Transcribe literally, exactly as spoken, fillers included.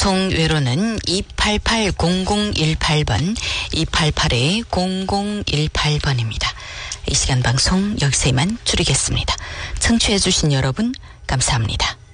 방송 외로는 이팔팔 공공일팔 번, 이팔팔 공공일팔 번입니다. 이 시간 방송 여기서 이만 줄이겠습니다. 청취해주신 여러분 감사합니다.